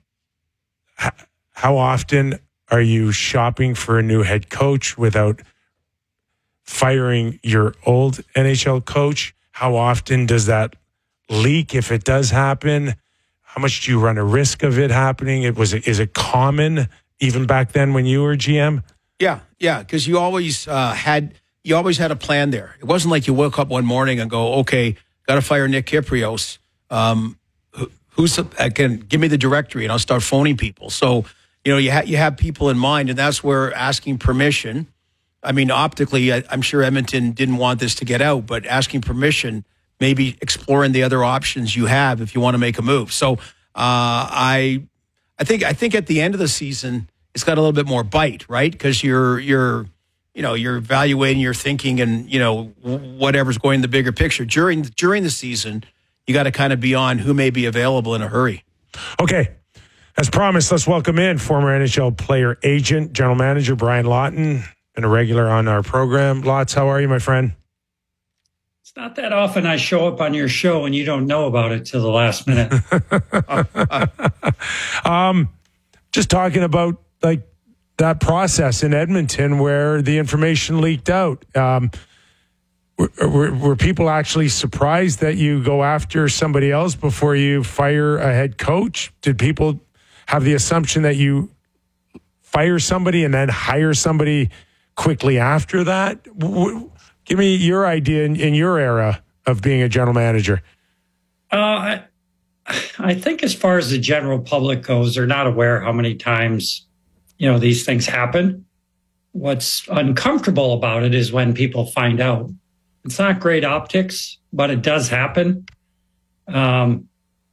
often are you shopping for a new head coach without firing your old NHL coach? How often does that leak if it does happen? How much do you run a risk of it happening? Is it common? Even back then when you were GM? Yeah, because you always had a plan there. It wasn't like you woke up one morning and go, okay, got to fire Nick Kypreos. Can give me the directory and I'll start phoning people. So, you have people in mind, and that's where asking permission. I mean, optically, I'm sure Edmonton didn't want this to get out, but asking permission, maybe exploring the other options you have if you want to make a move. So, I think at the end of the season, it's got a little bit more bite, right? Because you're evaluating your thinking and whatever's going in the bigger picture during the season. You got to kind of be on who may be available in a hurry. Okay, as promised, let's welcome in former NHL player agent, general manager Brian Lawton, and a regular on our program. Lots, how are you, my friend? It's not that often I show up on your show and you don't know about it till the last minute. Just talking about that process in Edmonton where the information leaked out. Were people actually surprised that you go after somebody else before you fire a head coach? Did people have the assumption that you fire somebody and then hire somebody quickly after that? Give me your idea in your era of being a general manager. I think as far as the general public goes, they're not aware how many times, these things happen. What's uncomfortable about it is when people find out. It's not great optics, but it does happen. From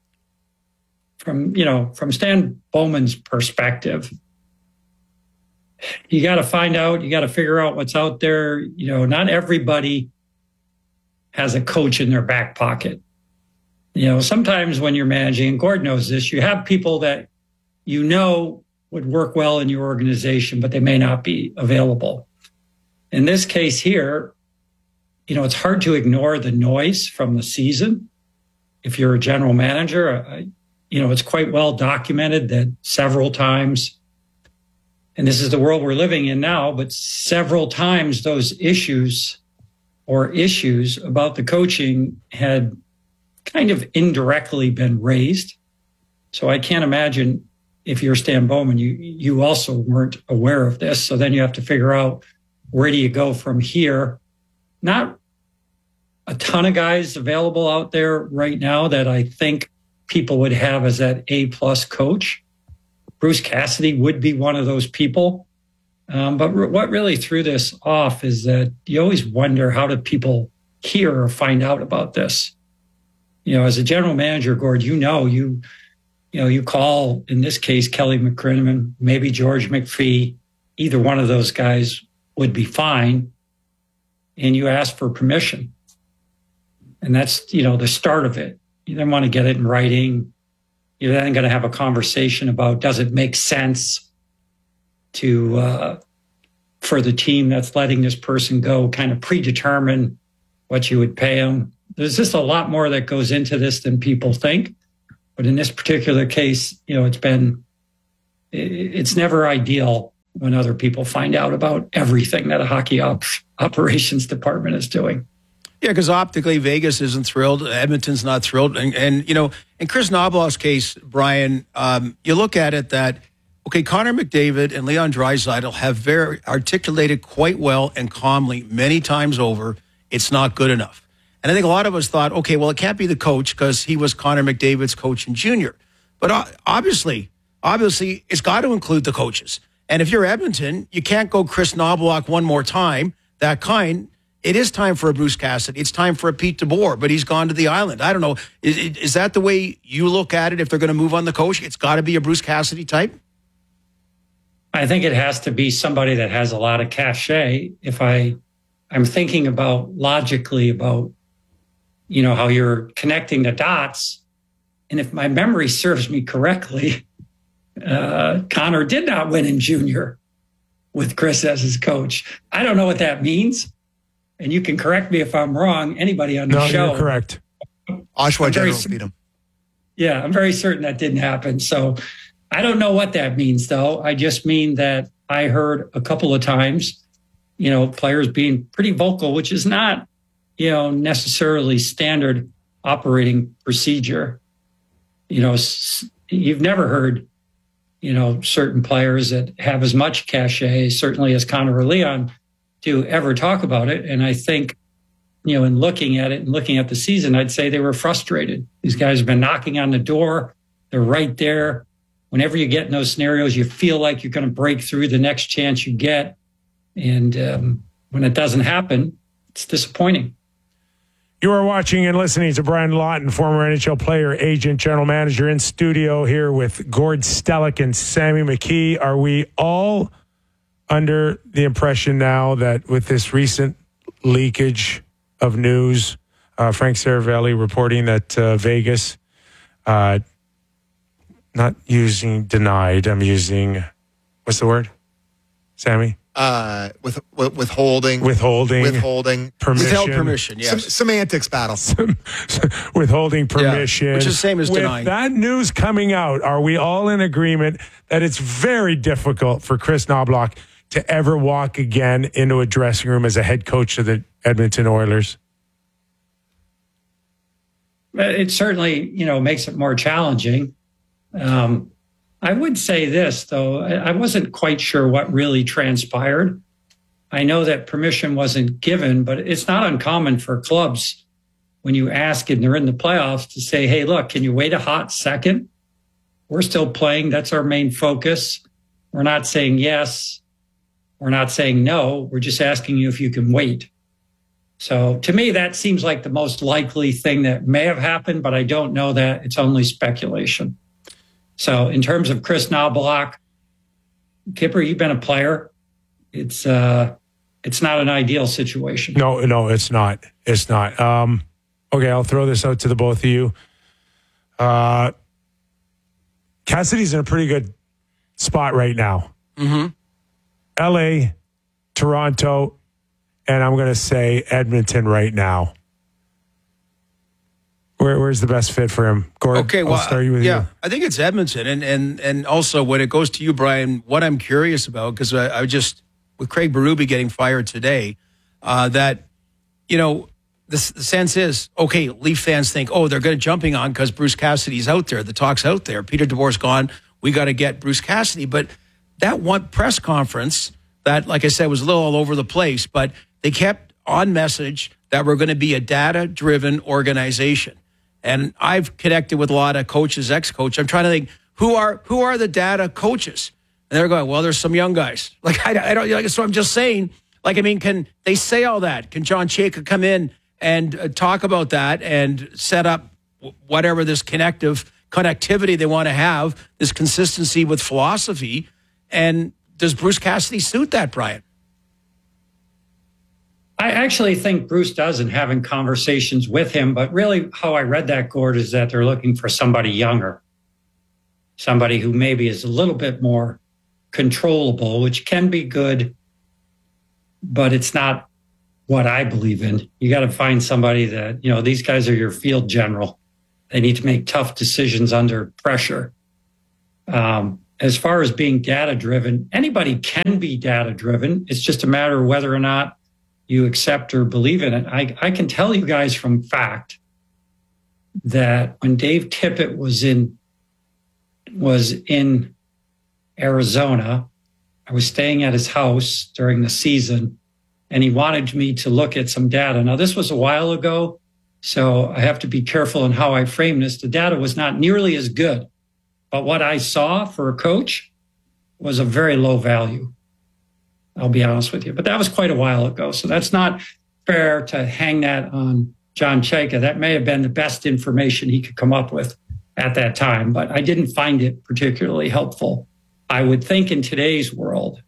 Stan Bowman's perspective, you got to find out, you got to figure out what's out there. Not everybody has a coach in their back pocket. Sometimes when you're managing, and Gord knows this, you have people that would work well in your organization, but they may not be available. In this case here, it's hard to ignore the noise from the season. If you're a general manager, it's quite well documented that several times, and this is the world we're living in now, but several times those issues or issues about the coaching had kind of indirectly been raised. So I can't imagine if you're Stan Bowman, you also weren't aware of this. So then you have to figure out, where do you go from here? Not a ton of guys available out there right now that I think people would have as that A-plus coach. Bruce Cassidy would be one of those people. But what really threw this off is that you always wonder, how do people hear or find out about this? As a general manager, Gord, you call, in this case, Kelly McCrimmon, maybe George McPhee, either one of those guys would be fine. And you ask for permission. And that's, the start of it. You then want to get it in writing. You're then going to have a conversation about, does it make sense to, for the team that's letting this person go, kind of predetermine what you would pay them. There's just a lot more that goes into this than people think. But in this particular case, it's never ideal when other people find out about everything that a hockey operations department is doing. Yeah, because optically, Vegas isn't thrilled. Edmonton's not thrilled. And in Chris Knobloch's case, Brian, you look at it that, okay, Connor McDavid and Leon Draisaitl have very articulated quite well and calmly many times over, it's not good enough. And I think a lot of us thought, okay, well, it can't be the coach because he was Connor McDavid's coach in junior. But obviously, it's got to include the coaches. And if you're Edmonton, you can't go Chris Knobloch one more time, that kind. It is time for a Bruce Cassidy. It's time for a Pete DeBoer, but he's gone to the island. I don't know. Is that the way you look at it? If they're going to move on the coach, it's got to be a Bruce Cassidy type? I think it has to be somebody that has a lot of cachet. If I'm thinking about logically about, how you're connecting the dots. And if my memory serves me correctly, Connor did not win in junior with Chris as his coach. I don't know what that means. And you can correct me if I'm wrong. Anybody on the show. No, you're correct. Oshawa General beat him. Yeah, I'm very certain that didn't happen. So I don't know what that means, though. I just mean that I heard a couple of times, players being pretty vocal, which is not, necessarily standard operating procedure. You've never heard, certain players that have as much cachet, certainly as Connor or Leon, to ever talk about it. And I think, in looking at it and looking at the season, I'd say they were frustrated. These guys have been knocking on the door. They're right there. Whenever you get in those scenarios, you feel like you're going to break through the next chance you get. And when it doesn't happen, it's disappointing. You are watching and listening to Brian Lawton, former NHL player, agent, general manager, in studio here with Gord Stellick and Sammy McKee. Are we all under the impression now that with this recent leakage of news, Frank Saravelli reporting that Vegas, not using denied, I'm using, what's the word, Sammy? Withholding permission. Withheld permission, yes. Semantics battle. Withholding permission. Yeah, which is the same as denying. With that news coming out, are we all in agreement that it's very difficult for Chris Knobloch to ever walk again into a dressing room as a head coach of the Edmonton Oilers? It certainly, makes it more challenging. I would say this, though. I wasn't quite sure what really transpired. I know that permission wasn't given, but it's not uncommon for clubs when you ask and they're in the playoffs to say, hey, look, can you wait a hot second? We're still playing. That's our main focus. We're not saying yes. We're not saying no. We're just asking you if you can wait. So to me, that seems like the most likely thing that may have happened, but I don't know that. It's only speculation. So in terms of Chris Knobloch, Kipper, you've been a player. It's not an ideal situation. No, it's not. It's not. Okay, I'll throw this out to the both of you. Cassidy's in a pretty good spot right now. Mm-hmm. LA, Toronto, and I'm going to say Edmonton right now. Where's the best fit for him? Gord, okay, well, I'll start with you. I think it's Edmonton. And also when it goes to you, Brian, what I'm curious about, because I just, with Craig Berube getting fired today, that, the sense is, okay, Leaf fans think, they're going to jumping on because Bruce Cassidy's out there. The talk's out there. Peter DeBoer's gone. We got to get Bruce Cassidy. But that one press conference that, like I said, was a little all over the place, but they kept on message that we're going to be a data-driven organization. And I've connected with a lot of coaches, ex-coaches. I'm trying to think, who are the data coaches? And they're going, well, there's some young guys. Like, I don't, so I'm just saying, can they say all that? Can John Chayka come in and talk about that and set up whatever this connectivity they want to have, this consistency with philosophy? And does Bruce Cassidy suit that, Brian? I actually think Bruce does in having conversations with him, but really how I read that, Gord, is that they're looking for somebody younger, somebody who maybe is a little bit more controllable, which can be good, but it's not what I believe in. You got to find somebody that, these guys are your field general. They need to make tough decisions under pressure. As far as being data-driven, anybody can be data-driven. It's just a matter of whether or not you accept or believe in it. I can tell you guys from fact that when Dave Tippett was in Arizona, I was staying at his house during the season, and he wanted me to look at some data. Now, this was a while ago, so I have to be careful in how I frame this. The data was not nearly as good, but what I saw for a coach was a very low value. I'll be honest with you. But that was quite a while ago, so that's not fair to hang that on John Chayka. That may have been the best information he could come up with at that time, but I didn't find it particularly helpful. I would think in today's world,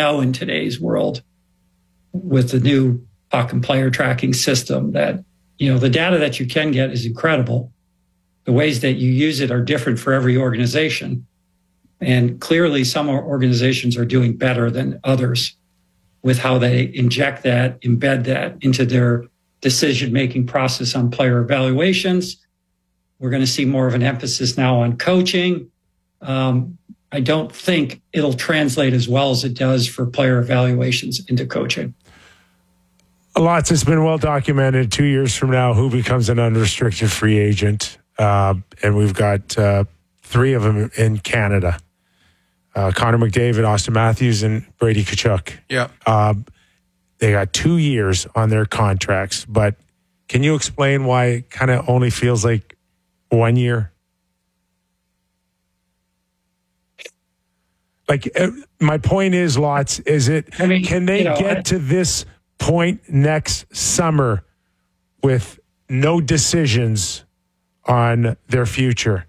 with the new puck and player tracking system, that, the data that you can get is incredible. The ways that you use it are different for every organization. And clearly some organizations are doing better than others with how they embed that into their decision-making process on player evaluations. We're going to see more of an emphasis now on coaching. I don't think it'll translate as well as it does for player evaluations into coaching. Lots has been well documented. 2 years from now, who becomes an unrestricted free agent? And we've got 3 of them in Canada. Connor McDavid, Austin Matthews, and Brady Tkachuk. Yeah. They got 2 years on their contracts, but can you explain why it kind of only feels like 1 year? My point is, Lots, can they get to this point next summer with no decisions on their future?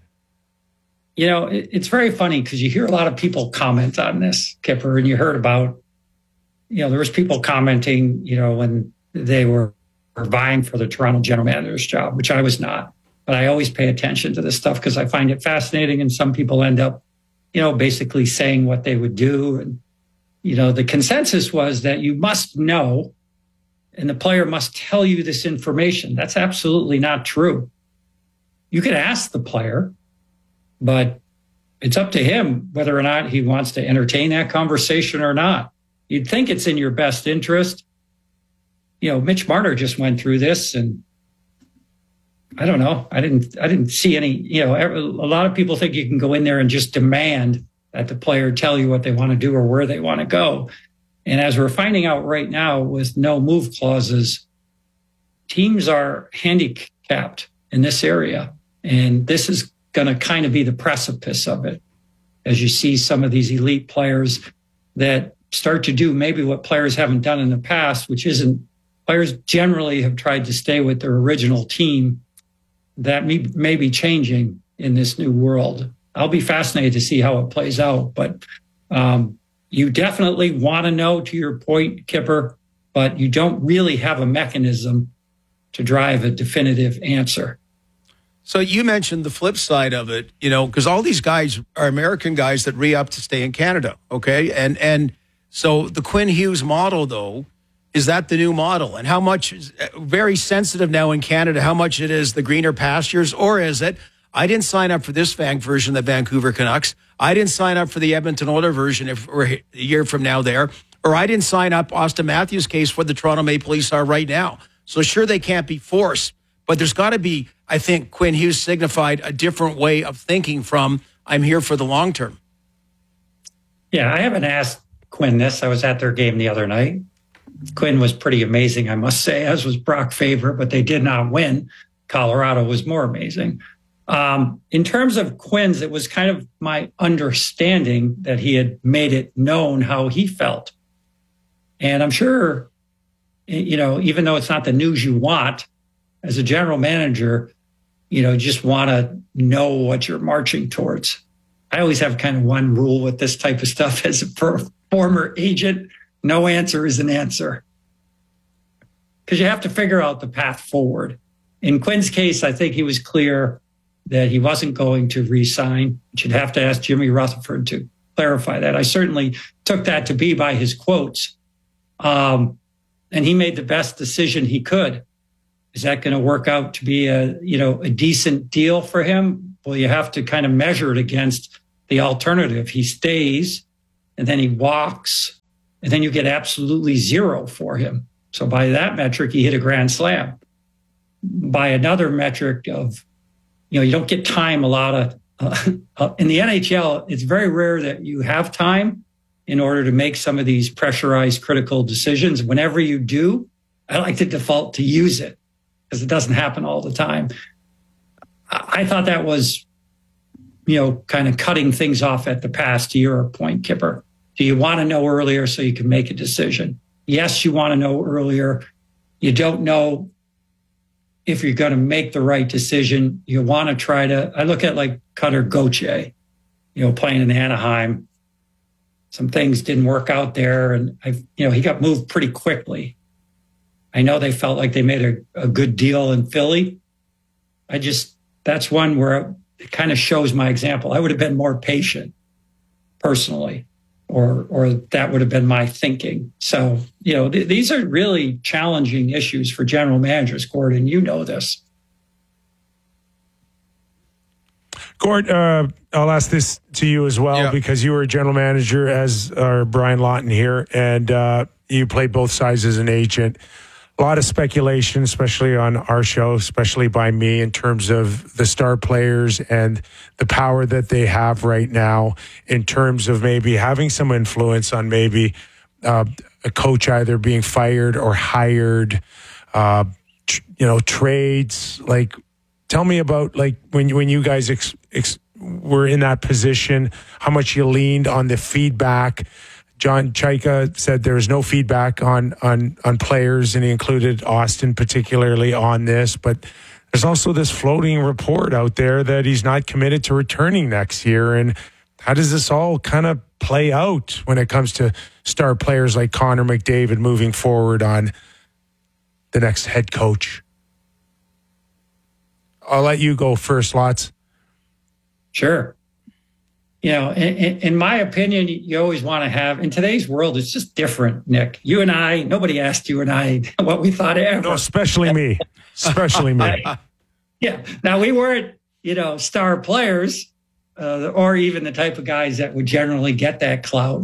It's very funny because you hear a lot of people comment on this, Kipper, and you heard about, there was people commenting, when they were vying for the Toronto general manager's job, which I was not. But I always pay attention to this stuff because I find it fascinating. And some people end up, basically saying what they would do. And, the consensus was that you must know and the player must tell you this information. That's absolutely not true. You can ask the player, but it's up to him whether or not he wants to entertain that conversation or not. You'd think it's in your best interest. Mitch Marner just went through this, and I don't know. I didn't see any, a lot of people think you can go in there and just demand that the player tell you what they want to do or where they want to go. And as we're finding out right now with no move clauses, teams are handicapped in this area. And this is going to kind of be the precipice of it, as you see some of these elite players that start to do maybe what players haven't done in the past, which isn't, players generally have tried to stay with their original team. That may be changing in this new world. I'll be fascinated to see how it plays out, but you definitely want to know, to your point, Kipper, but you don't really have a mechanism to drive a definitive answer. So you mentioned the flip side of it, because all these guys are American guys that re-up to stay in Canada, okay? And so the Quinn Hughes model, though, is that the new model? And how much is very sensitive now in Canada, how much it is the greener pastures, or is it, I didn't sign up for this version of the Vancouver Canucks. I didn't sign up for the Edmonton Oilers version if we're a year from now there, or I didn't sign up Austin Matthews' case for the Toronto Maple Leafs are right now. So sure, they can't be forced, but there's got to be, I think Quinn Hughes signified a different way of thinking from I'm here for the long term. Yeah, I haven't asked Quinn this. I was at their game the other night. Quinn was pretty amazing, I must say, as was Brock Faber, but they did not win. Colorado was more amazing. In terms of Quinn's, it was kind of my understanding that he had made it known how he felt. And I'm sure, even though it's not the news you want, as a general manager, just want to know what you're marching towards. I always have kind of one rule with this type of stuff as a former agent. No answer is an answer. Because you have to figure out the path forward. In Quinn's case, I think he was clear that he wasn't going to re-sign. You'd have to ask Jimmy Rutherford to clarify that. I certainly took that to be by his quotes. And he made the best decision he could. Is that going to work out to be a decent deal for him? Well, you have to kind of measure it against the alternative. He stays and then he walks and then you get absolutely zero for him. So by that metric, he hit a grand slam. By another metric of, you don't get time a lot of, in the NHL, it's very rare that you have time in order to make some of these pressurized critical decisions. Whenever you do, I like to default to use it because it doesn't happen all the time. I thought that was, kind of cutting things off at the pass to your point, Kipper. Do you want to know earlier so you can make a decision? Yes, you want to know earlier. You don't know if you're going to make the right decision. You want to try to, I look at like Cutter Gauthier, playing in Anaheim. Some things didn't work out there and he got moved pretty quickly. I know they felt like they made a good deal in Philly. That's one where it kind of shows my example. I would have been more patient personally, or that would have been my thinking. So, these are really challenging issues for general managers, Gordon. You know this. Gord, I'll ask this to you as well, because you were a general manager as Brian Lawton here, and you played both sides as an agent. A lot of speculation, especially on our show, especially by me, in terms of the star players and the power that they have right now in terms of maybe having some influence on maybe a coach either being fired or hired, trades. Like, tell me about when you guys were in that position, how much you leaned on the feedback. John Chayka said there was no feedback on players, and he included Austin particularly on this. But there's also this floating report out there that he's not committed to returning next year. And how does this all kind of play out when it comes to star players like Connor McDavid moving forward on the next head coach? I'll let you go first, Lots. Sure. In my opinion, you always want to have, in today's world, it's just different, Nick. You and I, nobody asked you and I what we thought ever. No, especially me. Especially me. Yeah. Now, we weren't, star players or even the type of guys that would generally get that clout.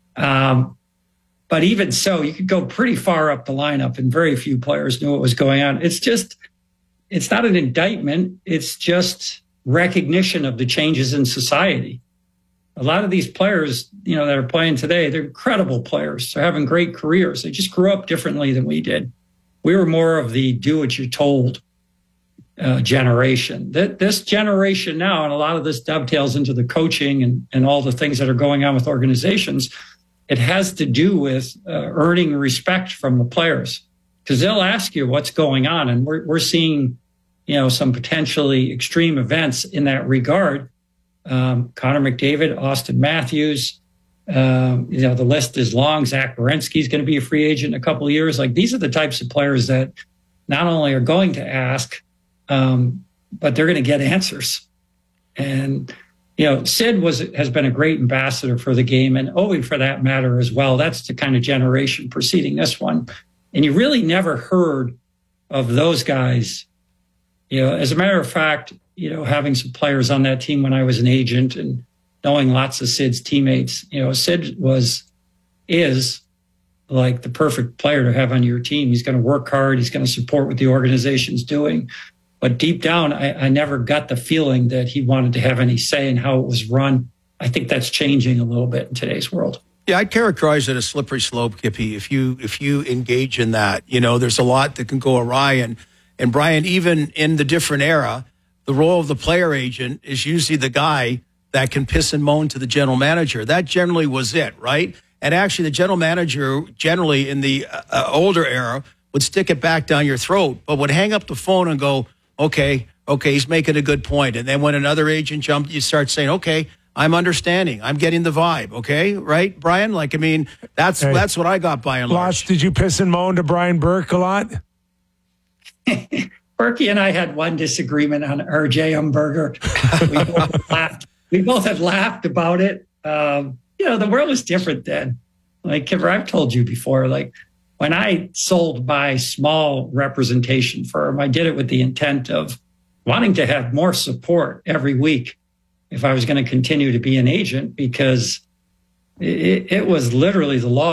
But even so, you could go pretty far up the lineup and very few players knew what was going on. It's not an indictment. It's just recognition of the changes in society. A lot of these players, that are playing today, they're incredible players. They're having great careers. They just grew up differently than we did. We were more of the do what you're told generation. This generation now, and a lot of this dovetails into the coaching and all the things that are going on with organizations, it has to do with earning respect from the players, because they'll ask you what's going on. And we're seeing, some potentially extreme events in that regard. Connor McDavid, Austin Matthews, the list is long. Zach Werenski is going to be a free agent in a couple of years. These are the types of players that not only are going to ask, but they're going to get answers. And, Sid has been a great ambassador for the game, and Ovi for that matter as well. That's the kind of generation preceding this one. And you really never heard of those guys. As a matter of fact, having some players on that team when I was an agent and knowing lots of Sid's teammates, Sid is like the perfect player to have on your team. He's going to work hard. He's going to support what the organization's doing. But deep down, I never got the feeling that he wanted to have any say in how it was run. I think that's changing a little bit in today's world. Yeah, I'd characterize it as slippery slope, Kippy. If you engage in that, there's a lot that can go awry. And Brian, even in the different era, the role of the player agent is usually the guy that can piss and moan to the general manager. That generally was it, right? And actually, the general manager, generally in the older era, would stick it back down your throat, but would hang up the phone and go, okay, he's making a good point. And then when another agent jumped, you start saying, okay, I'm understanding. I'm getting the vibe. Okay, right, Brian? That's what I got by and large. Did you piss and moan to Brian Burke a lot? Berkey and I had one disagreement on RJ Umberger. We both had laughed about it. The world was different then. Like Kipper, I've told you before, when I sold my small representation firm, I did it with the intent of wanting to have more support every week if I was going to continue to be an agent, because it was literally the law